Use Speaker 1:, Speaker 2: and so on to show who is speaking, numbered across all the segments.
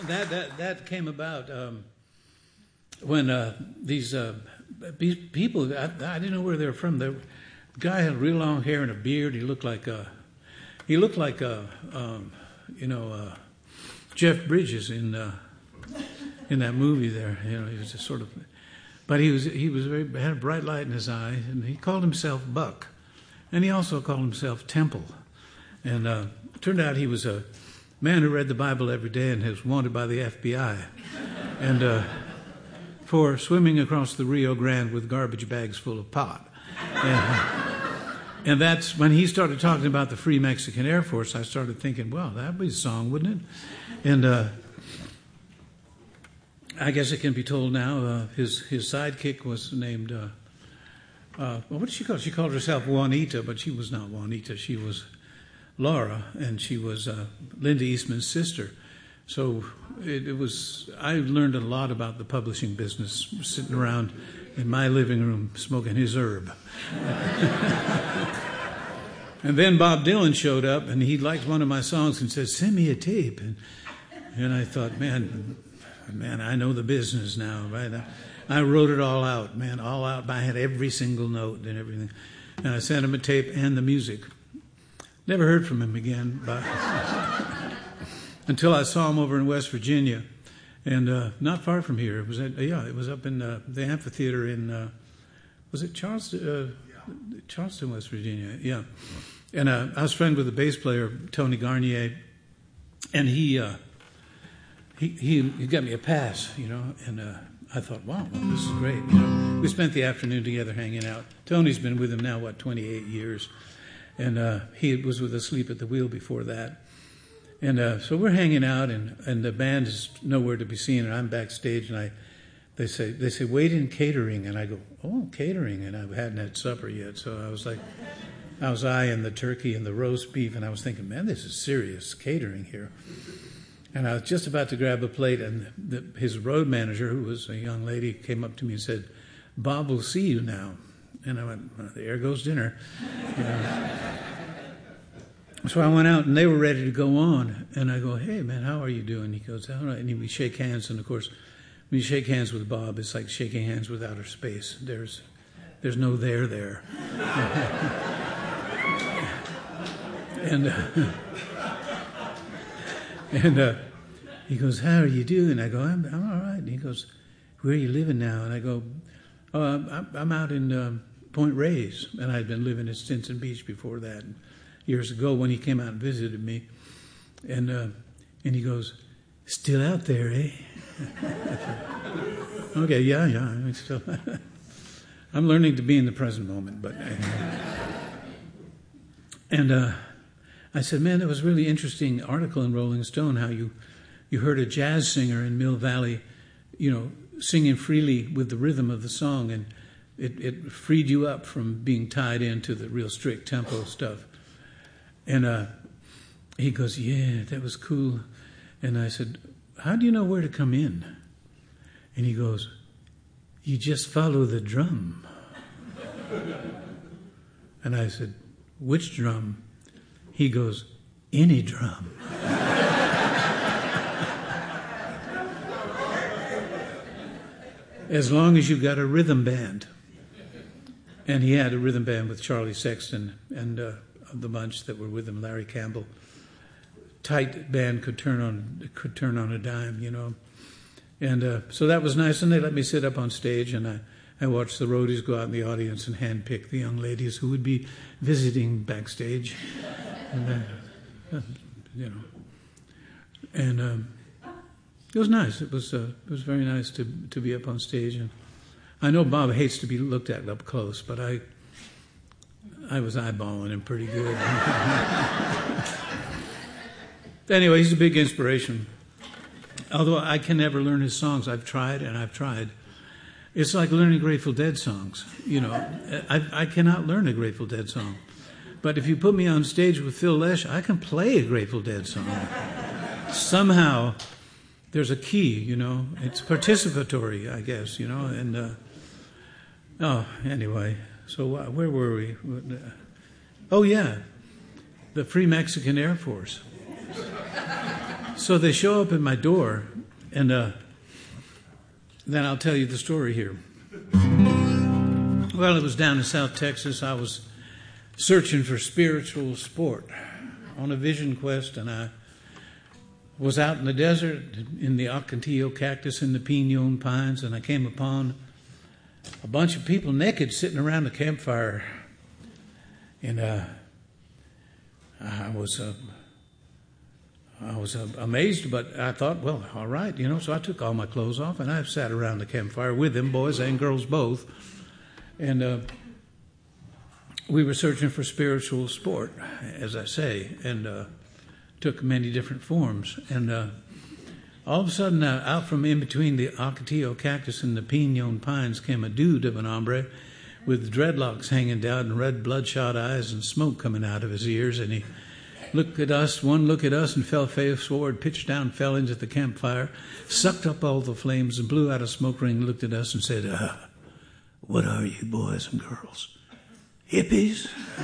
Speaker 1: that came about when these people. I didn't know where they were from. The guy had real long hair and a beard. He looked like Jeff Bridges in that movie there. You know, he was just sort of, but he had a bright light in his eye, and he called himself Buck, and he also called himself Temple, and it turned out he was a man who read the Bible every day and was wanted by the FBI, and for swimming across the Rio Grande with garbage bags full of pot. And that's when he started talking about the Free Mexican Air Force. I started thinking, well, that'd be a song, wouldn't it? And I guess it can be told now. His sidekick was named. What did she call? She called herself Juanita, but she was not Juanita. She was Laura, and she was Linda Eastman's sister. So it was. I learned a lot about the publishing business sitting around in my living room smoking his herb. And then Bob Dylan showed up, and he liked one of my songs and said, "Send me a tape." And I thought, man, I know the business now, right? I wrote it all out, man, all out. I had every single note and everything. And I sent him a tape and the music. Never heard from him again, but until I saw him over in West Virginia, and not far from here. It was up in the amphitheater in, was it Charleston? Charleston, West Virginia, yeah. And I was friends with the bass player, Tony Garnier, and he got me a pass, you know, and I thought, wow, this is great. You know, we spent the afternoon together hanging out. Tony's been with him now, 28 years, and he was with Asleep at the Wheel before that. And so we're hanging out, and the band is nowhere to be seen, and I'm backstage, and they say wait in catering, and I go, oh, catering, and I hadn't had supper yet, so I was eyeing the turkey and the roast beef, and I was thinking, man, this is serious catering here. And I was just about to grab a plate, and his road manager, who was a young lady, came up to me and said, "Bob will see you now." And I went, well, there goes dinner. You know. So I went out, and they were ready to go on. And I go, "Hey, man, how are you doing?" He goes, "All right." And we shake hands, and of course, when you shake hands with Bob, it's like shaking hands with outer space. There's no there. And he goes, "How are you doing?" I go, I'm all right. And he goes, "Where are you living now?" And I go, "Oh, I'm out in Point Reyes." And I'd been living at Stinson Beach before that, years ago when he came out and visited me. And he goes, "Still out there, eh?" Okay, yeah. I'm still. I'm learning to be in the present moment, but. And I said, "Man, that was a really interesting article in Rolling Stone. How you heard a jazz singer in Mill Valley, you know, singing freely with the rhythm of the song, and it freed you up from being tied into the real strict tempo stuff." And he goes, "Yeah, that was cool." And I said, "How do you know where to come in?" And he goes, "You just follow the drum." And I said, "Which drum?" He goes, "Any drum." As long as you got a rhythm band. And he had a rhythm band with Charlie Sexton and the bunch that were with him, Larry Campbell. Tight band could turn on a dime, you know. And so that was nice, and they let me sit up on stage, and I watched the roadies go out in the audience and handpick the young ladies who would be visiting backstage. And, you know, and it was nice. It was very nice to be up on stage. And I know Bob hates to be looked at up close, but I was eyeballing him pretty good. Anyway, he's a big inspiration. Although I can never learn his songs. I've tried. It's like learning Grateful Dead songs. You know, I cannot learn a Grateful Dead song. But if you put me on stage with Phil Lesh, I can play a Grateful Dead song. Somehow, there's a key, you know. It's participatory, I guess, you know. And, anyway. So where were we? Oh, yeah. The Free Mexican Air Force. So they show up at my door, And then I'll tell you the story here. Well, it was down in South Texas. I was searching for spiritual sport on a vision quest, and I was out in the desert in the Ocotillo cactus and the pinon pines, and I came upon a bunch of people naked sitting around a campfire. And I was amazed, but I thought, well, all right, so I took all my clothes off, and I sat around the campfire with them, boys and girls both. And we were searching for spiritual sport, as I say, and took many different forms. And all of a sudden, out from in between the Ocotillo cactus and the pinon pines came a dude of an hombre with dreadlocks hanging down and red bloodshot eyes and smoke coming out of his ears. And he looked at us, one look at us, and fell face forward, pitched down, fell into the campfire, sucked up all the flames and blew out a smoke ring, looked at us and said, "What are you, boys and girls? Hippies?"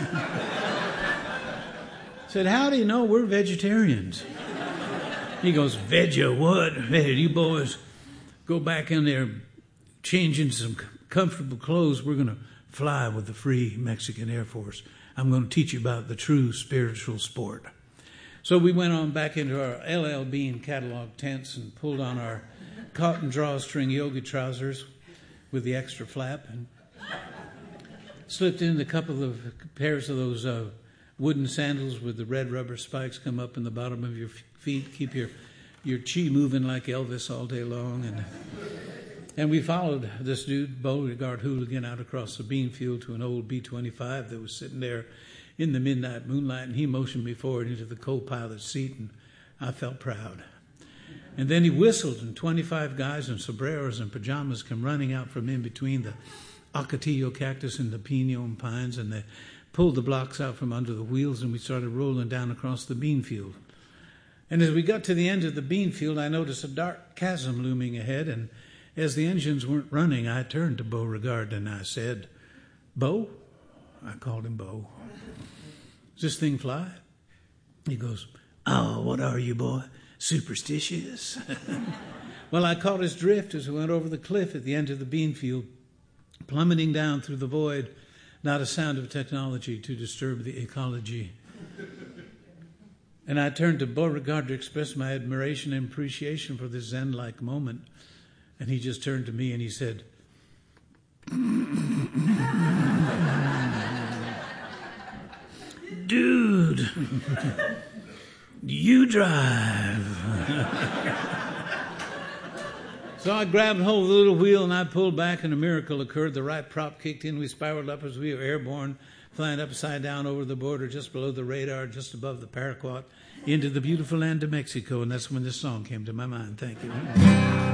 Speaker 1: Said, "How do you know we're vegetarians?" He goes, "Veggie what? Hey, you boys go back in there changing some comfortable clothes. We're going to fly with the Free Mexican Air Force. I'm going to teach you about the true spiritual sport." So we went on back into our LL Bean catalog tents and pulled on our cotton drawstring yoga trousers with the extra flap and slipped in a couple of pairs of those wooden sandals with the red rubber spikes come up in the bottom of your feet, keep your chi moving like Elvis all day long. And we followed this dude, Beauregard Hooligan, out across the bean field to an old B-25 that was sitting there in the midnight moonlight, and he motioned me forward into the co-pilot seat, and I felt proud. And then he whistled, and 25 guys in sombreros and pajamas come running out from in between the Ocotillo cactus and the pinon pines, and they pulled the blocks out from under the wheels, and we started rolling down across the bean field. And as we got to the end of the bean field, I noticed a dark chasm looming ahead, and as the engines weren't running, I turned to Beauregard and I said, "Beau?" I called him Beau. "Does this thing fly?" He goes, "Oh, what are you, boy? Superstitious?" Well, I caught his drift as we went over the cliff at the end of the bean field, plummeting down through the void, not a sound of technology to disturb the ecology. And I turned to Beauregard to express my admiration and appreciation for this Zen-like moment. And he just turned to me and he said, "Dude, you drive." So I grabbed hold of the little wheel and I pulled back, and a miracle occurred. The right prop kicked in. We spiraled up as we were airborne, flying upside down over the border, just below the radar, just above the Paraquat, into the beautiful land of Mexico. And that's when this song came to my mind. Thank you.